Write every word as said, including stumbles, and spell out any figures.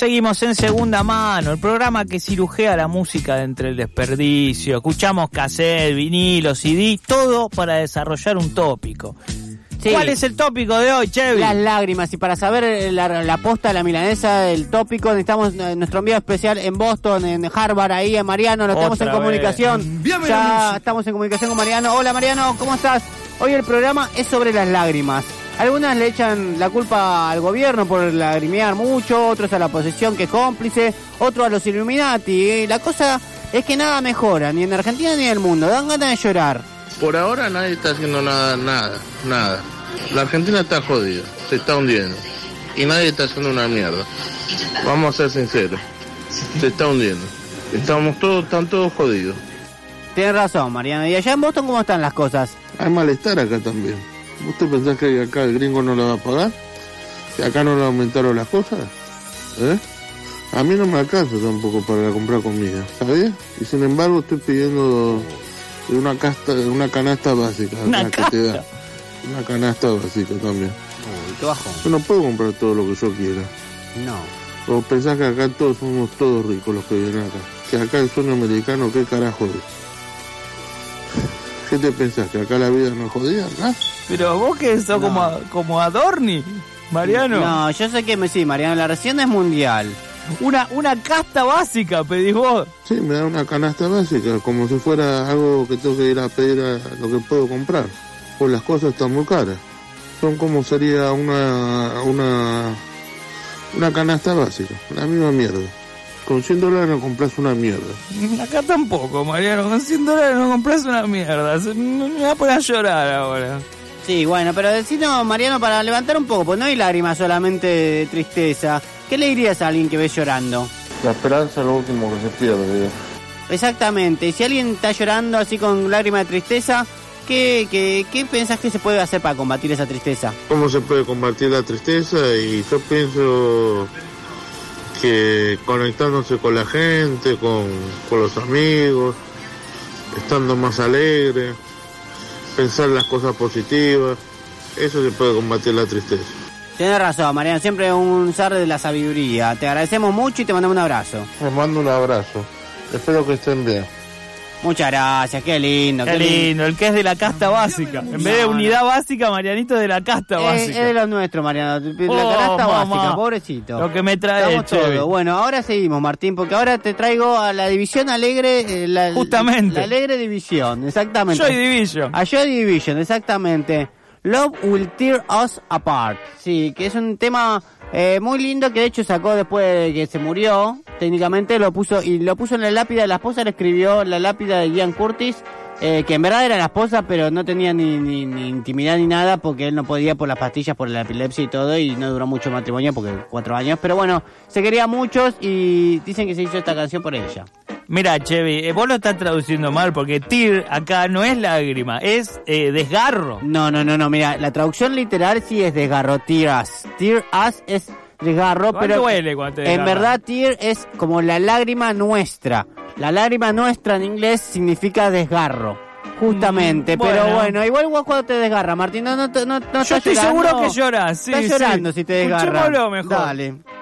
Seguimos en Segunda Mano, el programa que cirujea la música de entre el desperdicio. Escuchamos cassette, vinilo, C D, todo para desarrollar un tópico. Sí. ¿Cuál es el tópico de hoy, Chevy? Las lágrimas. Y para saber la, la posta, la milanesa del tópico, necesitamos nuestro enviado especial en Boston, en Harvard, ahí en Mariano. Lo estamos en comunicación. Ya estamos en comunicación con Mariano. Hola, Mariano, ¿cómo estás? Hoy el programa es sobre las lágrimas. Algunas le echan la culpa al gobierno por lagrimear mucho, otros a la oposición que es cómplice, otros a los Illuminati. Y la cosa es que nada mejora, ni en Argentina ni en el mundo. Dan ganas de llorar. Por ahora nadie está haciendo nada, nada, nada. La Argentina está jodida, se está hundiendo. Y nadie está haciendo una mierda. Vamos a ser sinceros. Se está hundiendo. Estamos todos, están todos jodidos. Tienes razón, Mariano. ¿Y allá en Boston cómo están las cosas? Hay malestar acá también. ¿Usted pensás que acá el gringo no lo va a pagar? ¿Que acá no le aumentaron las cosas? ¿Eh? A mí no me alcanza tampoco para comprar comida, ¿sabías? Y sin embargo estoy pidiendo una casta, una canasta básica. Una que te da. Una canasta básica también. Uy, qué bajón. Yo no puedo comprar todo lo que yo quiera. No. O pensás que acá todos somos todos ricos los que vienen acá. Que acá el sueño americano, ¿qué carajo es? ¿Qué te pensás? ¿Que acá la vida no es jodida? ¿Ah? Pero vos que sos no. como, como Adorni, Mariano. No, yo sé que me sí, Mariano, la recesión es mundial. Una una casta básica, pedís vos. Sí, me da una canasta básica, como si fuera algo que tengo que ir a pedir a lo que puedo comprar. Pues las cosas están muy caras. Son como sería una una una canasta básica, la misma mierda. Con cien dólares no compras una mierda. Acá tampoco, Mariano. Con cien dólares no compras una mierda. Me va a poner a llorar ahora. Sí, bueno, pero decinos, Mariano, para levantar un poco, pues no hay lágrimas solamente de tristeza. ¿Qué le dirías a alguien que ves llorando? La esperanza es lo último que se pierde. Exactamente. Y si alguien está llorando así con lágrimas de tristeza, ¿qué, qué, qué pensás que se puede hacer para combatir esa tristeza? ¿Cómo se puede combatir la tristeza? Y yo pienso que conectándose con la gente, con, con los amigos, estando más alegre, pensar las cosas positivas, eso se puede combatir la tristeza. Tienes razón, Mariano, siempre un zar de la sabiduría. Te agradecemos mucho y te mandamos un abrazo. Les mando un abrazo, espero que estén bien. Muchas gracias, qué lindo. Qué, qué lindo. lindo, el que es de la casta básica. En no, vez de unidad no. básica, Marianito es de la casta es, básica. Es de los nuestros, Mariano. La oh, casta mamá. básica, pobrecito. Lo que me trae Estamos todo. Bueno, ahora seguimos, Martín, porque ahora te traigo a la división alegre. Eh, la, Justamente. La alegre división, exactamente. Joy Division. A Joy Division, exactamente. Love Will Tear Us Apart. Sí, que es un tema eh, muy lindo que de hecho sacó después de que se murió. Técnicamente lo puso y lo puso en la lápida de la esposa, le escribió la lápida de Ian Curtis, eh, que en verdad era la esposa, pero no tenía ni, ni, ni intimidad ni nada porque él no podía por las pastillas, por la epilepsia y todo, y no duró mucho el matrimonio porque cuatro años. Pero bueno, se quería muchos y dicen que se hizo esta canción por ella. Mira, Chevy, eh, vos lo estás traduciendo mal porque tear acá no es lágrima, es eh, desgarro. No, no, no, no, mira, la traducción literal sí es desgarro, tear us. Tear us es desgarro, pero duele cuando te en verdad tear es como la lágrima nuestra. La lágrima nuestra en inglés significa desgarro. Justamente, mm, bueno. Pero bueno, igual vos cuando te desgarra, Martín, no, no, no, no Yo estoy llorando. seguro que lloras, sí, Estás sí. llorando si te desgarra. Escuchémoslo mejor. Dale.